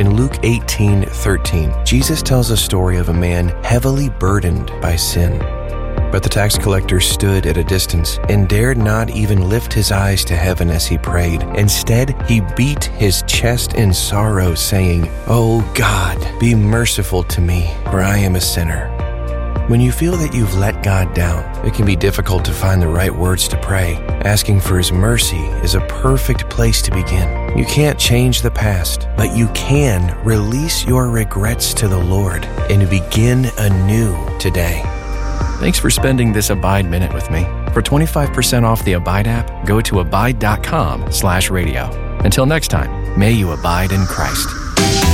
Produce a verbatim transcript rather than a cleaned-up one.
In Luke eighteen thirteen, Jesus tells a story of a man heavily burdened by sin. But the tax collector stood at a distance and dared not even lift his eyes to heaven as he prayed. Instead, he beat his chest in sorrow, saying, "Oh God, be merciful to me, for I am a sinner." When you feel that you've let God down, it can be difficult to find the right words to pray. Asking for His mercy is a perfect place to begin. You can't change the past, but you can release your regrets to the Lord and begin anew today. Thanks for spending this Abide Minute with me. For twenty-five percent off the Abide app, go to abide dot com slash radio. Until next time, may you abide in Christ.